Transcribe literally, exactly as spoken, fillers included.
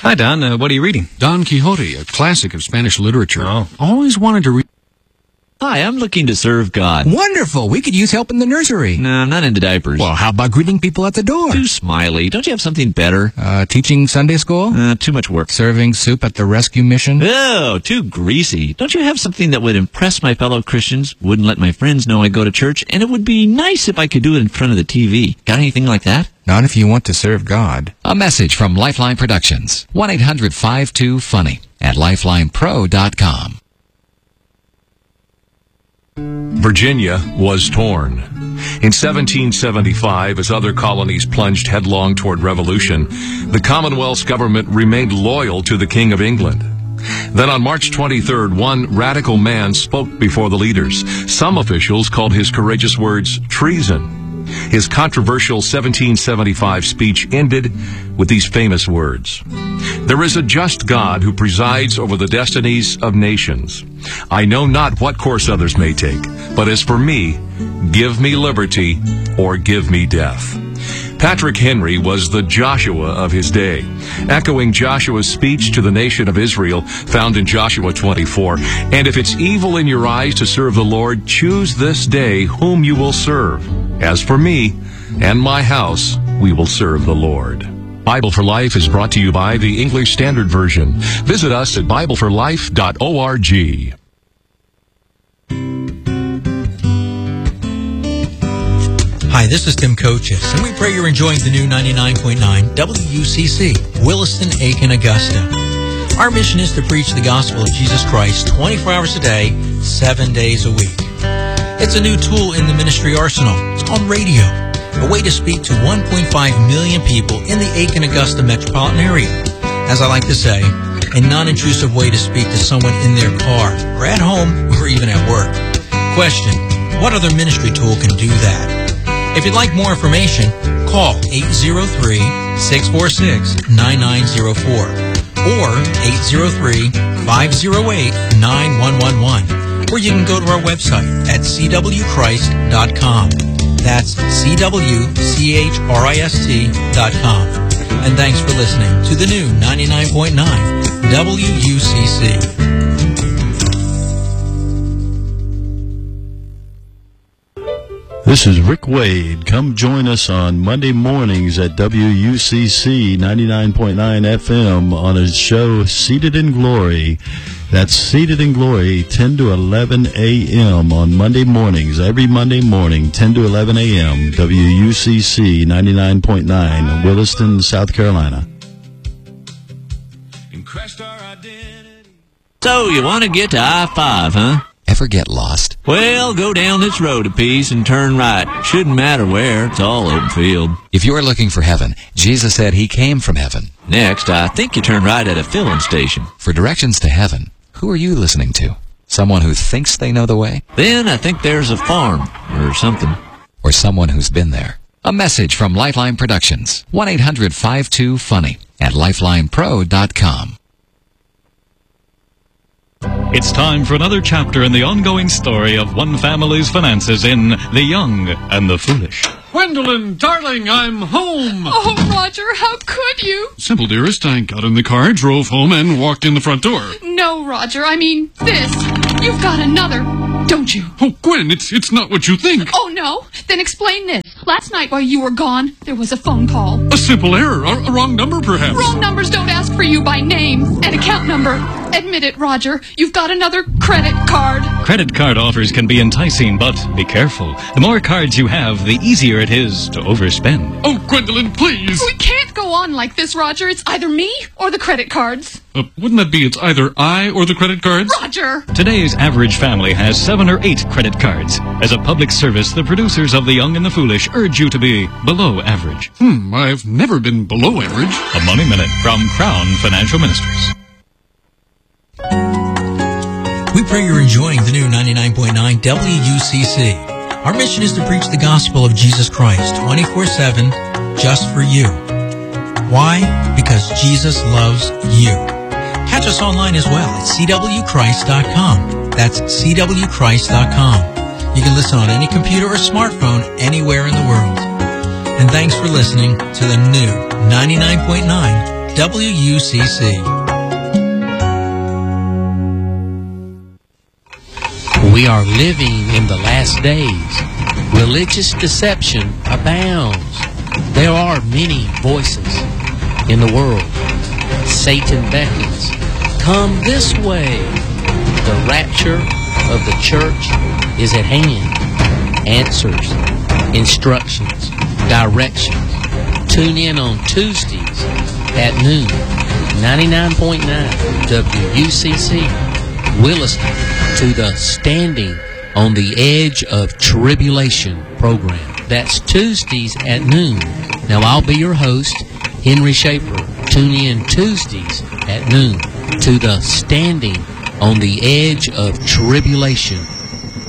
Hi, Don. Uh, what are you reading? Don Quixote, a classic of Spanish literature. Oh. Always wanted to read... Hi, I'm looking to serve God. Wonderful. We could use help in the nursery. No, I'm not into diapers. Well, how about greeting people at the door? Too smiley. Don't you have something better? Uh, teaching Sunday school? Uh, too much work. Serving soup at the rescue mission? Oh, too greasy. Don't you have something that would impress my fellow Christians, wouldn't let my friends know I go to church, and it would be nice if I could do it in front of the T V? Got anything like that? Not if you want to serve God. A message from Lifeline Productions. one eight hundred five two funny at lifeline pro dot com. Virginia was torn. In seventeen seventy-five, as other colonies plunged headlong toward revolution, the Commonwealth's government remained loyal to the King of England. Then on March twenty-third, one radical man spoke before the leaders. Some officials called his courageous words treason. His controversial seventeen seventy-five speech ended with these famous words. There is a just God who presides over the destinies of nations. I know not what course others may take, but as for me, give me liberty or give me death. Patrick Henry was the Joshua of his day, echoing Joshua's speech to the nation of Israel found in Joshua twenty-four. And if it's evil in your eyes to serve the Lord, choose this day whom you will serve. As for me and my house, we will serve the Lord. Bible for Life is brought to you by the English Standard Version. Visit us at bible for life dot org. Hi, this is Tim Coaches, and we pray you're enjoying the new ninety-nine point nine W U C C, Williston, Aiken, Augusta. Our mission is to preach the gospel of Jesus Christ twenty-four hours a day, seven days a week. It's a new tool in the ministry arsenal. It's called radio, a way to speak to one point five million people in the Aiken-Augusta metropolitan area. As I like to say, a non-intrusive way to speak to someone in their car, or at home, or even at work. Question, what other ministry tool can do that? If you'd like more information, call eight zero three, six four six, nine nine zero four or eight zero three, five zero eight, nine one one one. Or you can go to our website at c w christ dot com. That's C W C H R I S T dot com. And thanks for listening to the new ninety-nine point nine W U C C. This is Rick Wade. Come join us on Monday mornings at W U C C ninety-nine point nine F M on a show Seated in Glory. That's Seated in Glory, ten to eleven a m on Monday mornings. Every Monday morning, ten to eleven a m W U C C ninety-nine point nine, Williston, South Carolina. So, you want to get to I five, huh? Ever get lost? Well, go down this road a piece and turn right. Shouldn't matter where, it's all open field. If you're looking for heaven, Jesus said he came from heaven. Next, I think you turn right at a filling station. For directions to heaven, who are you listening to? Someone who thinks they know the way? Then I think there's a farm, or something. Or someone who's been there. A message from Lifeline Productions. one eight hundred five two funny at lifeline pro dot com. It's time for another chapter in the ongoing story of one family's finances in The Young and the Foolish. Gwendolyn, darling, I'm home. Oh, Roger, how could you? Simple, dearest. I got in the car, drove home, and walked in the front door. No, Roger, I mean this. You've got another, don't you? Oh, Gwen, it's it's not what you think. Oh, no? Then explain this. Last night while you were gone, there was a phone call. A simple error. A, a wrong number, perhaps. Wrong numbers don't ask for you by name and account number. Admit it, Roger. You've got another credit card. Credit card offers can be enticing, but be careful. The more cards you have, the easier it is to overspend. Oh, Gwendolyn, please. We can't go on like this, Roger. It's either me or the credit cards. Uh, wouldn't that be it's either I or the credit cards? Roger! Today's average family has seven or eight credit cards. As a public service, the producers of The Young and the Foolish urge you to be below average. Hmm, I've never been below average. A Money Minute from Crown Financial Ministries. We pray you're enjoying the new ninety-nine point nine W U C C. Our mission is to preach the gospel of Jesus Christ twenty-four seven just for you. Why? Because Jesus loves you. Catch us online as well at c w christ dot com. That's c w christ dot com. You can listen on any computer or smartphone anywhere in the world. And thanks for listening to the new ninety-nine point nine W U C C. We are living in the last days. Religious deception abounds. There are many voices in the world. Satan beckons. Come this way. The rapture of the church is at hand. Answers, instructions, directions. Tune in on Tuesdays at noon. ninety-nine point nine W U C C, Williston, to the Standing on the Edge of Tribulation program. That's Tuesdays at noon. Now, I'll be your host, Henry Schaefer. Tune in Tuesdays at noon to the Standing on the Edge of Tribulation